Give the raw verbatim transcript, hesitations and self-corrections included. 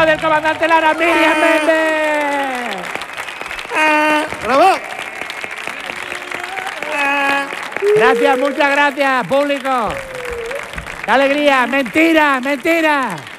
público del comandante Lara, Miriam Méndez. ¡Bravo! Gracias, muchas gracias, público. ¡Qué alegría! ¡Mentira, mentira!